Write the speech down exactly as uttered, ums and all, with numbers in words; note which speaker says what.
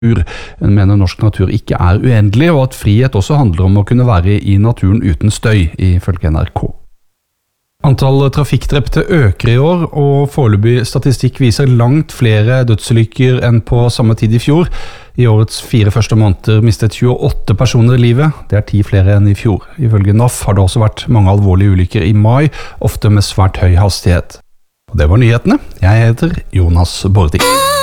Speaker 1: Hun mener norsk natur ikke er uendelig, og at frihet også handler om å kunne være i naturen uten støy, ifølge N R K. Antall trafikkdrepte øker i år, og foreløpig statistikk viser langt flere dødsulykker enn på samme tid i fjor. I årets fire første måneder mistet tjueåtte personer livet, det er ti flere enn i fjor. Ifølge N A F har det også vært mange alvorlige ulykker i mai, ofte med svært høy hastighet. Og det var nyhetene. Jeg heter Jonas Bording.